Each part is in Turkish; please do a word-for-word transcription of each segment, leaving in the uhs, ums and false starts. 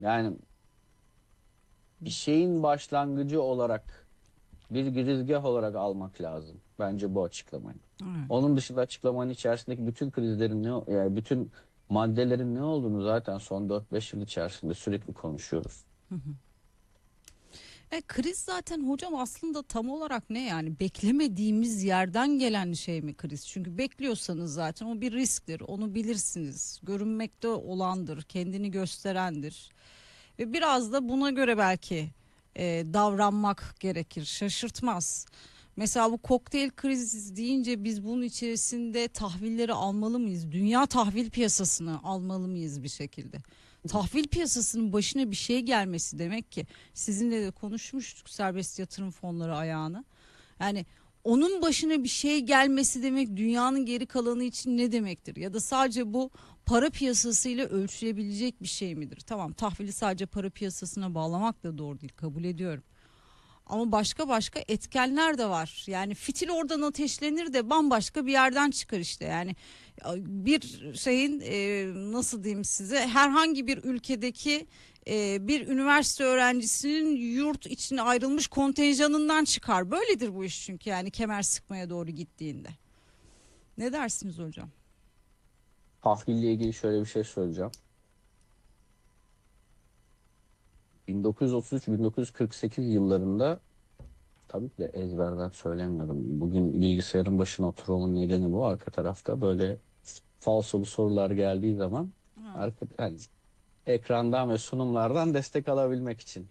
Yani bir şeyin başlangıcı olarak, bir girizgah olarak almak lazım. Bence bu açıklamayı. Evet. Onun dışında açıklamanın içerisindeki bütün krizlerin ne, yani bütün maddelerin ne olduğunu zaten son dört beş yıl içerisinde sürekli konuşuyoruz. E, kriz zaten hocam aslında tam olarak ne yani beklemediğimiz yerden gelen şey mi kriz? Çünkü bekliyorsanız zaten o bir risktir. Onu bilirsiniz. Görünmekte olandır, kendini gösterendir. Ve biraz da buna göre belki e, davranmak gerekir. Şaşırtmaz. Mesela bu kokteyl krizi deyince biz bunun içerisinde tahvilleri almalı mıyız? Dünya tahvil piyasasını almalı mıyız bir şekilde? Tahvil piyasasının başına bir şey gelmesi demek ki sizinle de konuşmuştuk serbest yatırım fonları ayağını. Yani onun başına bir şey gelmesi demek dünyanın geri kalanı için ne demektir? Ya da sadece bu para piyasasıyla ölçülebilecek bir şey midir? Tamam, tahvili sadece para piyasasına bağlamak da doğru değil, kabul ediyorum. Ama başka başka etkenler de var. Yani fitil oradan ateşlenir de bambaşka bir yerden çıkar işte. Yani bir şeyin e, nasıl diyeyim size, herhangi bir ülkedeki e, bir üniversite öğrencisinin yurt içine ayrılmış kontenjanından çıkar. Böyledir bu iş çünkü yani kemer sıkmaya doğru gittiğinde. Ne dersiniz hocam? Tahville ilgili şöyle bir şey söyleyeceğim. bin dokuz yüz otuz üç-bin dokuz yüz kırk sekiz yıllarında, tabii ki de ezberden söylemiyorum. Bugün bilgisayarın başına oturmamın nedeni bu. Arka tarafta böyle falsolu sorular geldiği zaman Ha. arka, yani ekrandan ve sunumlardan destek alabilmek için.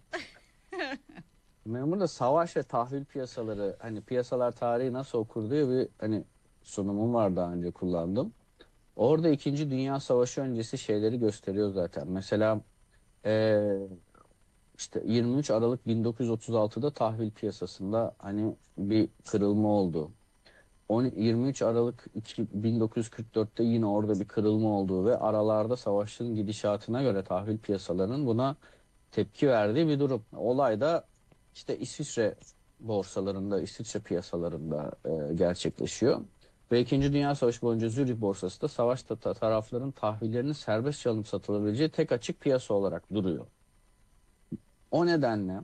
Ben burada savaş ve tahvil piyasaları, hani piyasalar tarihi nasıl okur diye bir hani sunumum var, daha önce kullandım. Orada İkinci Dünya Savaşı öncesi şeyleri gösteriyor zaten. Mesela eee, işte yirmi üç Aralık bin dokuz yüz otuz altıda tahvil piyasasında hani bir kırılma oldu. on yirmi üç Aralık iki- bin dokuz yüz kırk dörtte yine orada bir kırılma olduğu ve aralarda savaşın gidişatına göre tahvil piyasalarının buna tepki verdiği bir durum. Olay da işte İsviçre borsalarında, İsviçre piyasalarında e, gerçekleşiyor. Ve İkinci Dünya Savaşı boyunca Zürih borsası da savaş ta- ta- tarafların tahvillerinin serbest alınıp satılabileceği tek açık piyasa olarak duruyor. O nedenle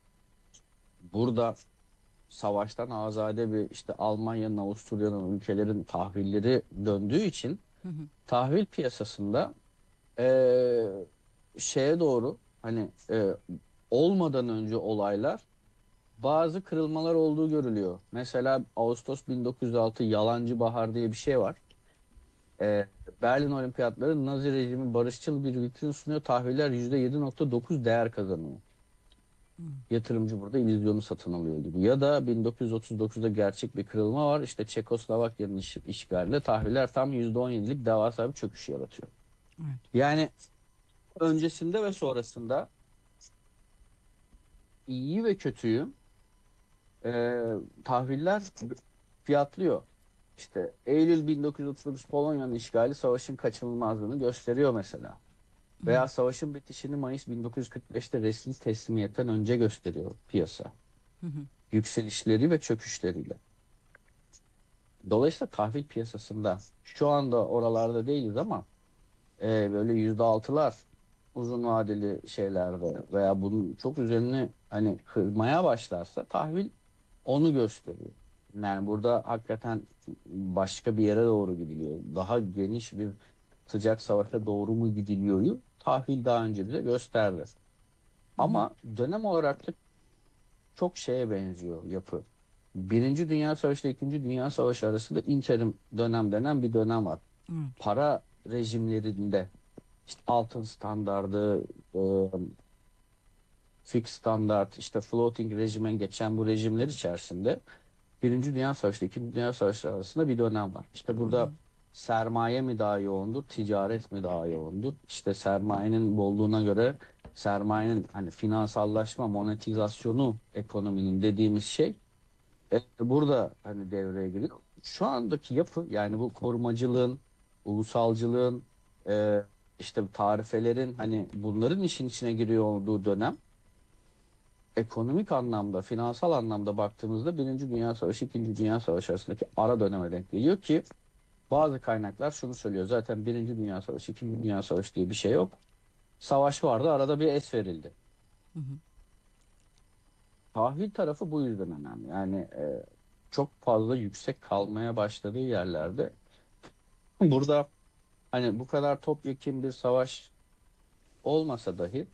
burada savaştan azade bir işte Almanya'nın, Avusturya'nın, ülkelerin tahvilleri döndüğü için Hı hı. tahvil piyasasında eee, şeye doğru, hani eee, olmadan önce olaylar, bazı kırılmalar olduğu görülüyor. Mesela Ağustos bin dokuz yüz altı Yalancı Bahar diye bir şey var. Eee, Berlin Olimpiyatları Nazi rejimi barışçıl bir vitrin sunuyor. Tahviller yüzde yedi nokta dokuz değer kazanıyor. Yatırımcı burada illüzyonu satın alıyor gibi. Ya da bin dokuz yüz otuz dokuzda gerçek bir kırılma var. İşte Çekoslovakya'nın iş, işgaliyle tahviller tam yüzde on yedilik devasa bir çöküş yaratıyor. Evet. Yani öncesinde ve sonrasında iyi ve kötüyü e, tahviller fiyatlıyor. İşte Eylül bin dokuz yüz otuz dokuz Polonya'nın işgali savaşın kaçınılmazlığını gösteriyor mesela. Veya savaşın bitişini Mayıs bin dokuz yüz kırk beşte resmi teslimiyetten önce gösteriyor piyasa. Hı hı. Yükselişleri ve çöküşleriyle. Dolayısıyla tahvil piyasasında şu anda oralarda değiliz ama e, böyle yüzde altılar uzun vadeli şeylerde veya bunun çok üzerine hani kırmaya başlarsa tahvil onu gösteriyor. Yani burada hakikaten başka bir yere doğru gidiliyor. Daha geniş bir sıcak savaşa doğru mu gidiliyor? Tahvil daha önce bize gösterdi. Hı hı. Ama dönem olarak da çok şeye benziyor yapı. Birinci Dünya Savaşı ile İkinci Dünya Savaşı arasında interim dönem denen bir dönem var. Evet. Para rejimlerinde işte altın standardı, e, fix standart, işte floating rejimen geçen bu rejimler içerisinde Birinci Dünya Savaşı ile İkinci Dünya Savaşı arasında bir dönem var. İşte Hı hı. burada sermaye mi daha yoğundur, ticaret mi daha yoğundur? İşte sermayenin bolluğuna göre sermayenin hani finansallaşma, monetizasyonu ekonominin dediğimiz şey e, burada hani devreye giriyor. Şu andaki yapı, yani bu korumacılığın, ulusalcılığın, e, işte tarifelerin, hani bunların işin içine giriyor olduğu dönem, ekonomik anlamda, finansal anlamda baktığımızda Birinci Dünya Savaşı, İkinci Dünya Savaşı arasındaki ara döneme denk geliyor ki bazı kaynaklar şunu söylüyor. Zaten Birinci Dünya Savaşı, İkinci Dünya Savaşı diye bir şey yok. Savaş vardı, arada bir es verildi. Hı hı. Tahvil tarafı bu yüzden önemli. Yani e, çok fazla yüksek kalmaya başladığı yerlerde burada hani bu kadar topyekun bir savaş olmasa dahi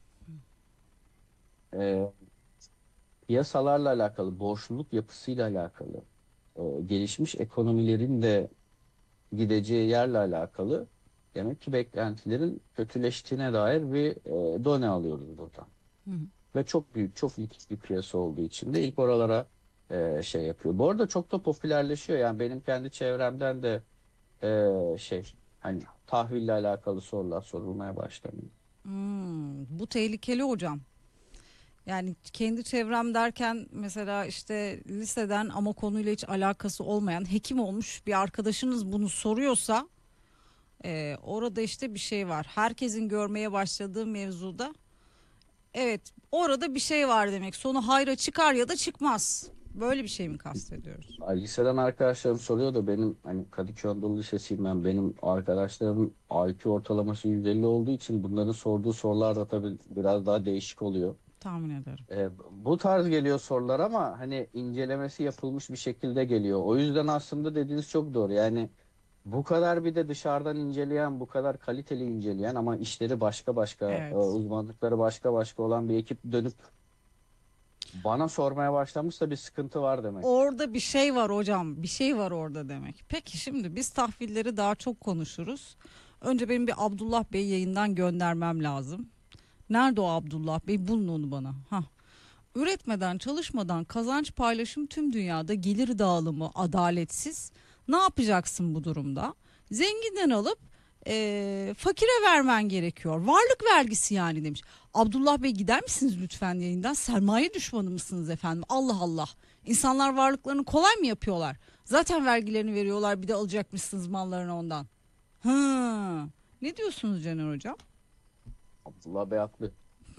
e, piyasalarla alakalı, borçluluk yapısıyla alakalı, e, gelişmiş ekonomilerin de gideceği yerle alakalı demek ki beklentilerin kötüleştiğine dair bir e, done alıyoruz buradan. Hı hı. Ve çok büyük, çok likit bir piyasa olduğu için de ilk oralara e, şey yapıyor. Bu arada çok da popülerleşiyor. Yani benim kendi çevremden de e, şey hani tahville alakalı sorular sorulmaya başlanıyor. Hmm, bu tehlikeli hocam. Yani kendi çevrem derken mesela işte liseden ama konuyla hiç alakası olmayan hekim olmuş bir arkadaşınız bunu soruyorsa e, orada işte bir şey var. Herkesin görmeye başladığı mevzuda evet orada bir şey var demek. Sonu hayra çıkar ya da çıkmaz. Böyle bir şey mi kastediyoruz? Ay, liseden arkadaşlarım soruyor da benim hani Kadıköy Anadolu Lisesi'yim ben. Benim arkadaşlarımın I Q ortalaması yüz elli olduğu için bunların sorduğu sorular da tabii biraz daha değişik oluyor. Tahmin ederim. E, bu tarz geliyor sorular ama hani incelemesi yapılmış bir şekilde geliyor. O yüzden aslında dediğiniz çok doğru. Yani bu kadar bir de dışarıdan inceleyen, bu kadar kaliteli inceleyen ama işleri başka başka, e, Evet. uzmanlıkları başka başka olan bir ekip dönüp bana sormaya başlamışsa bir sıkıntı var demektir. Orada bir şey var hocam, bir şey var orada demek. Peki şimdi biz tahvilleri daha çok konuşuruz. Önce benim bir Abdullah Bey yayından göndermem lazım. Nerede o Abdullah Bey? Bulun onu bana. Hah. Üretmeden, çalışmadan kazanç paylaşım tüm dünyada gelir dağılımı adaletsiz. Ne yapacaksın bu durumda? Zenginden alıp eee, fakire vermen gerekiyor. Varlık vergisi yani demiş. Abdullah Bey gider misiniz lütfen yayından? Sermaye düşmanı mısınız efendim? Allah Allah. İnsanlar varlıklarını kolay mı yapıyorlar? Zaten vergilerini veriyorlar bir de alacakmışsınız mallarını ondan. Hı. Ne diyorsunuz Caner Hocam? Abdullah Bey haklı.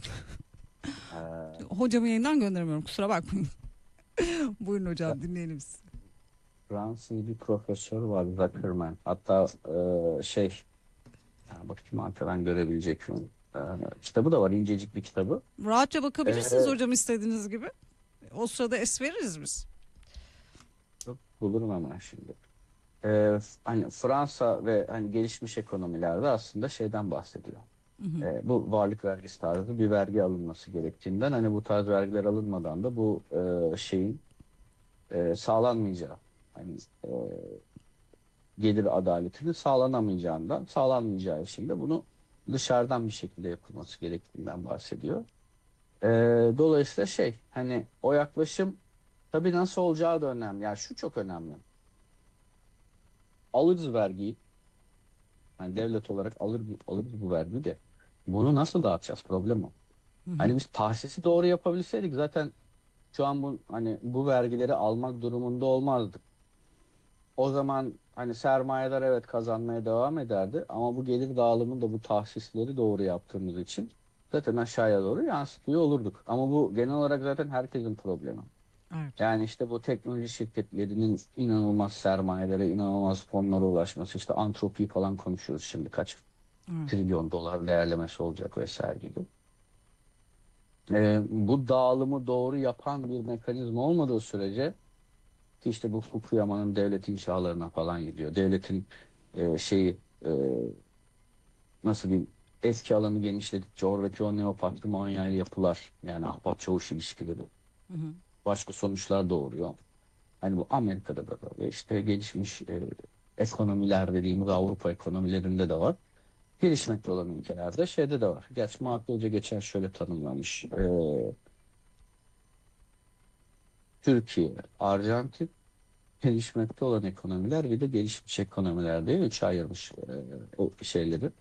Ee, Hocamı yayından gönderemiyorum kusura bakmayın. Buyurun Fra- hocam dinleyelim sizi. Fransız bir profesör var, Zuckerman. Hatta e, şey, ya bakayım arkadan görebilecek miyim? Ee, kitabı da var, incecik bir kitabı. Rahatça bakabilirsiniz Ee, hocam istediğiniz gibi. O sırada es veririz biz. bulurum hemen şimdi. Ee, hani Fransa ve hani gelişmiş ekonomilerde aslında şeyden bahsediyor. Hı hı. Ee, bu varlık vergisi tarzı bir vergi alınması gerektiğinden hani bu tarz vergiler alınmadan da bu e, şeyin e, sağlanmayacağı hani e, gelir adaletinin sağlanamayacağından sağlanmayacağı için de bunu dışarıdan bir şekilde yapılması gerektiğinden bahsediyor. Ee, dolayısıyla şey hani o yaklaşım tabii nasıl olacağı da önemli. Yani şu çok önemli. Alırız vergiyi. Yani devlet olarak alır, alırız bu vergiyi de. Bunu nasıl dağıtacağız? Problem o. Hı hı. Hani biz tahsisi doğru yapabilseydik zaten şu an bu hani bu vergileri almak durumunda olmazdık. O zaman hani sermayedar evet kazanmaya devam ederdi ama bu gelir dağılımını da bu tahsisleri doğru yaptığımız için zaten aşağıya doğru yansıtıyor olurduk. Ama bu genel olarak zaten herkesin problemi. Evet. Yani işte bu teknoloji şirketlerinin inanılmaz sermayelere, inanılmaz fonlara ulaşması, işte antropi falan konuşuyoruz şimdi kaç Evet. trilyon dolar değerlemesi olacak vesaire gibi. Ee, bu dağılımı doğru yapan bir mekanizma olmadığı sürece ki işte bu Fukuyama'nın devlet inşalarına falan gidiyor. Devletin e, şeyi e, nasıl diyeyim etki alanı genişledikçe oradaki o neopatrimonyal yapılar yani ahbap çavuş ilişkileri Hı hı. başka sonuçlar doğuruyor. Hani bu Amerika'da da böyle işte gelişmiş e, ekonomiler dediğimiz Avrupa ekonomilerinde de var. Gelişmekte olan ülkelerde şeyde de var. Gerçi Mark Hoca geçen şöyle tanımlamış. E, Türkiye, Arjantin, gelişmekte olan ekonomiler bir de gelişmiş ekonomiler diye üçe ayırmış e, o şeyleri,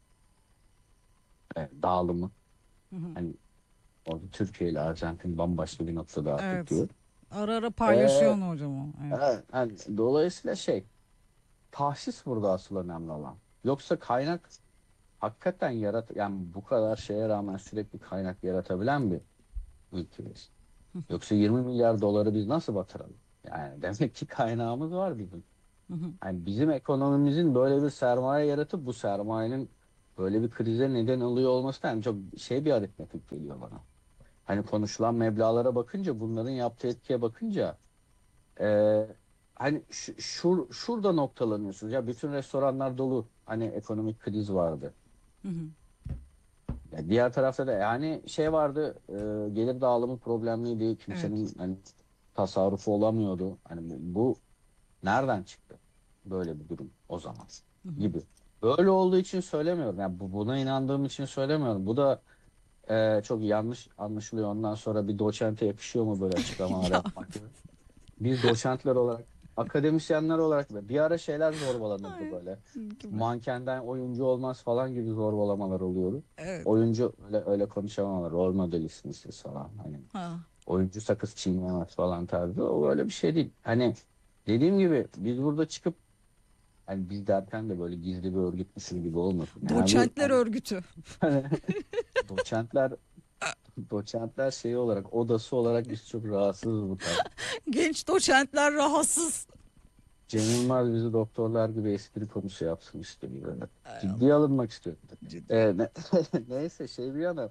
e, dağılımı. Hı hı. Hani orada Türkiye ile Arjantin bambaşka bir noktada artık Evet. diyor. Ara ara E, paylaşıyorsun hocam o. Evet. evet, hani dolayısıyla şey, tahsis burada asıl önemli olan. Yoksa kaynak hakikaten yarat yani bu kadar şeye rağmen sürekli kaynak yaratabilen bir ülkeyiz. Yoksa yirmi milyar doları biz nasıl batıralım? Yani demek ki kaynağımız var bizim. Hı hı. Yani bizim ekonomimizin böyle bir sermaye yaratıp bu sermayenin böyle bir krize neden oluyor olması da yani çok şey bir aritmetik geliyor bana. Hani konuşulan meblağlara bakınca, bunların yaptığı etkiye bakınca e, hani şu, şur, şurada noktalanıyorsunuz. Ya bütün restoranlar dolu. Hani ekonomik kriz vardı. Hı hı. Ya diğer tarafta da yani şey vardı, e, gelir dağılımı problemliydi. Evet. Kimsenin hani tasarrufu olamıyordu. Hani bu, bu nereden çıktı? Böyle bir durum o zaman Hı hı. gibi. Böyle olduğu için söylemiyorum. Yani bu, buna inandığım için söylemiyorum. Bu da e, çok yanlış anlaşılıyor. Ondan sonra bir doçente yakışıyor mu böyle açıklamalar Ya yapmak gibi. Biz doçentler olarak, akademisyenler olarak da bir ara şeyler zorbalanırdı ay, böyle. gibi. Mankenden oyuncu olmaz falan gibi zorbalamalar oluyordu. Evet. Oyuncu öyle öyle konuşamamalar. Rol modelisiniz siz falan. Hani Ha. oyuncu sakız çiğnemez falan tarzı. O öyle bir şey değil. Hani dediğim gibi biz burada çıkıp, hani biz derken de böyle gizli bir örgütmüşüz gibi olmasın. Yani bu Doçentler hani, örgütü. hani doçentler doçentler şeyi olarak, odası olarak biz çok rahatsızız bu tarz. Genç doçentler rahatsız. Cem Yılmaz bizi doktorlar gibi espri konusu yapsın istiyor. Böyle. Ay Ciddiye Allah. alınmak istiyor. Ciddi. Ee, ne- neyse şey bir yana.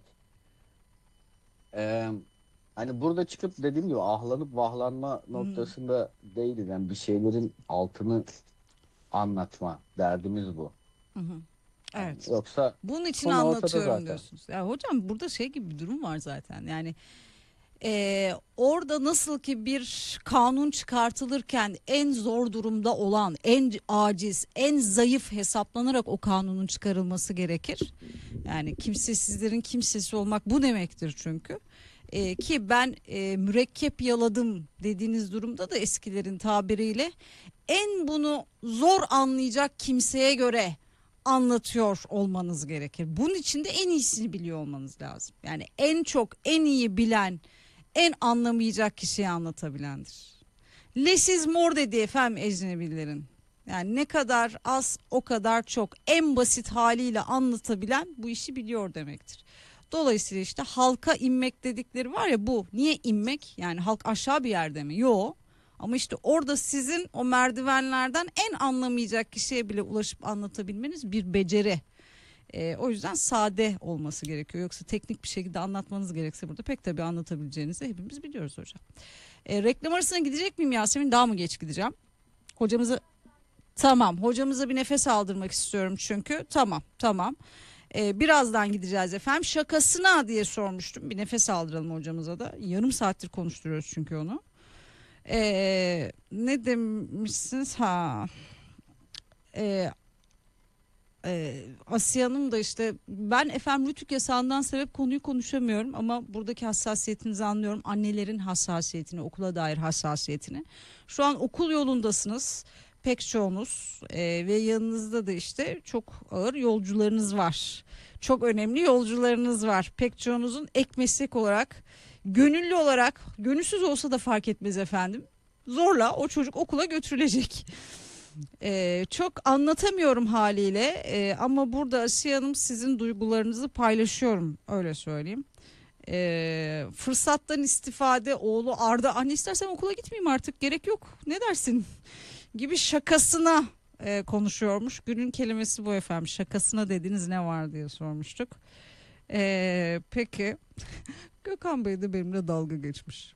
Ee, Hani burada çıkıp dediğim gibi ahlanıp vahlanma Hı noktasında değiliz. Yani bir şeylerin altını anlatma derdimiz bu. hı. Hı. Yani Evet. yoksa Bunun için konu ortada anlatıyorum zaten. diyorsunuz. Ya hocam burada şey gibi bir durum var zaten. Yani Ee, orada nasıl ki bir kanun çıkartılırken en zor durumda olan, en aciz, en zayıf hesaplanarak o kanunun çıkarılması gerekir. Yani kimsesizlerin kimsesi olmak bu demektir çünkü. Ee, ki ben e, mürekkep yaladım dediğiniz durumda da eskilerin tabiriyle en bunu zor anlayacak kimseye göre anlatıyor olmanız gerekir. Bunun için de en iyisini biliyor olmanız lazım. Yani en çok en iyi bilen en anlamayacak kişiyi anlatabilendir. Less is more dedi efendim ecnebilerin. Yani ne kadar az o kadar çok en basit haliyle anlatabilen bu işi biliyor demektir. Dolayısıyla işte halka inmek dedikleri var ya bu. Niye inmek? Yani halk aşağı bir yerde mi? Yok. Ama işte orada sizin o merdivenlerden en anlamayacak kişiye bile ulaşıp anlatabilmeniz bir beceri. E, o yüzden sade olması gerekiyor. Yoksa teknik bir şekilde anlatmanız gerekse burada pek tabii anlatabileceğinizi hepimiz biliyoruz hocam. E, reklam arasına gidecek miyim Yasemin? Daha mı geç gideceğim? Hocamızı tamam. Hocamıza bir nefes aldırmak istiyorum çünkü. Tamam, tamam. E, birazdan gideceğiz efendim. Şakasına diye sormuştum. Bir nefes aldıralım hocamıza da. Yarım saattir konuşturuyoruz çünkü onu. E, ne demişsiniz? Ha. E, Ee, Asiye Hanım da işte ben efendim Rütük yasağından sebep konuyu konuşamıyorum ama buradaki hassasiyetinizi anlıyorum. Annelerin hassasiyetini, okula dair hassasiyetini. Şu an okul yolundasınız pek çoğunuz ee, ve yanınızda da işte çok ağır yolcularınız var. Çok önemli yolcularınız var. Pek çoğunuzun ek meslek olarak, gönüllü olarak, gönülsüz olsa da fark etmez efendim. Zorla o çocuk okula götürülecek. Ee, çok anlatamıyorum haliyle Ee, ama burada Asiye Hanım sizin duygularınızı paylaşıyorum öyle söyleyeyim. Ee, fırsattan istifade oğlu Arda anne istersen okula gitmeyeyim artık gerek yok ne dersin gibi şakasına e, konuşuyormuş. Günün kelimesi bu efendim şakasına dediğiniz ne var diye sormuştuk. Ee, peki Gökhan Bey de benimle dalga geçmiş.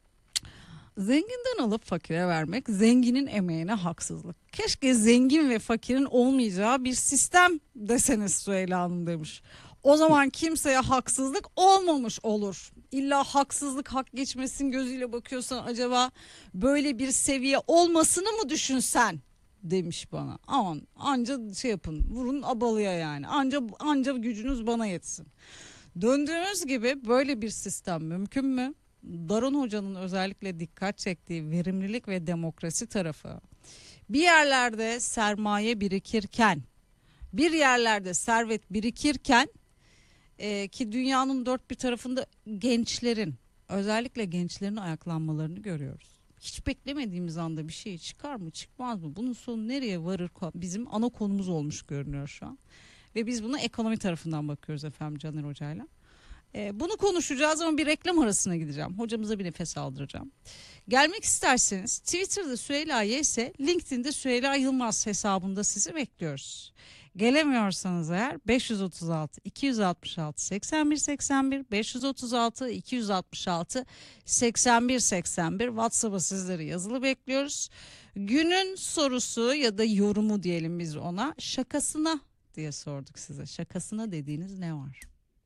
Zenginden alıp fakire vermek zenginin emeğine haksızlık. Keşke zengin ve fakirin olmayacağı bir sistem deseniz Süheyla Hanım demiş. O zaman kimseye haksızlık olmamış olur. İlla haksızlık hak geçmesin gözüyle bakıyorsan acaba böyle bir seviye olmasını mı düşünsen demiş bana. Aman anca şey yapın vurun abalıya yani anca, anca gücünüz bana yetsin. Döndüğümüz gibi böyle bir sistem mümkün mü? Daron Hoca'nın özellikle dikkat çektiği verimlilik ve demokrasi tarafı. Bir yerlerde sermaye birikirken, bir yerlerde servet birikirken e, ki dünyanın dört bir tarafında gençlerin, özellikle gençlerin ayaklanmalarını görüyoruz. Hiç beklemediğimiz anda bir şey çıkar mı, çıkmaz mı? Bunun sonu nereye varır? Bizim ana konumuz olmuş görünüyor şu an. Ve biz buna ekonomi tarafından bakıyoruz efendim Caner Hoca'yla. Ee, bunu konuşacağız ama bir reklam arasına gideceğim. Hocamıza bir nefes aldıracağım. Gelmek isterseniz Twitter'da Süheyla Y ise LinkedIn'de Süheyla Yılmaz hesabında sizi bekliyoruz. Gelemiyorsanız eğer beş yüz otuz altı iki yüz altmış altı seksen bir seksen bir beş yüz otuz altı iki yüz altmış altı seksen bir seksen bir WhatsApp'a sizleri yazılı bekliyoruz. Günün sorusu ya da yorumu diyelim biz ona, şakasına diye sorduk size. Şakasına dediğiniz ne var?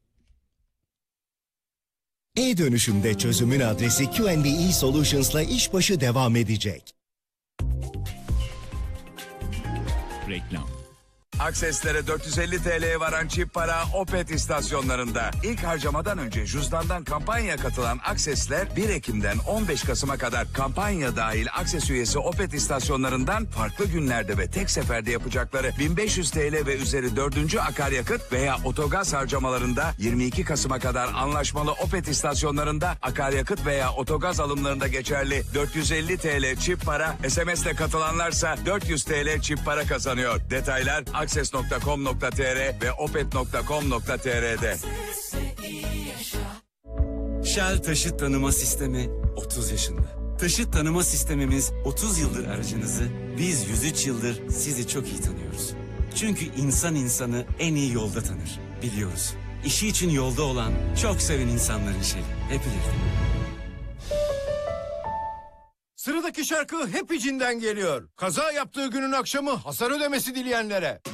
E-dönüşümde çözümün adresi Q and E Solutions'la işbaşı devam edecek. Reklam. Akseslere dört yüz elli T L'ye varan çip para Opet istasyonlarında. İlk harcamadan önce cüzdandan kampanya katılan Aksesler bir Ekim'den on beş Kasım'a kadar kampanya dahil Akses üyesi Opet istasyonlarından farklı günlerde ve tek seferde yapacakları bin beş yüz T L ve üzeri dördüncü akaryakıt veya otogaz harcamalarında yirmi iki Kasım'a kadar anlaşmalı Opet istasyonlarında akaryakıt veya otogaz alımlarında geçerli dört yüz elli T L çip para, S M S'le katılanlarsa dört yüz T L çip para kazanıyor. Detaylar akses nokta com nokta tr ve opet nokta com nokta tr'de. Shell Taşıt Tanıma Sistemi otuz yaşında. Taşıt tanıma sistemimiz otuz yıldır aracınızı, biz yüz üç yıldır sizi çok iyi tanıyoruz. Çünkü insan insanı en iyi yolda tanır, biliyoruz. İşi için yolda olan, çok seven insanların şeyi, hep ileride. Sıradaki şarkı hep içinden geliyor. Kaza yaptığı günün akşamı hasar ödemesi dileyenlere.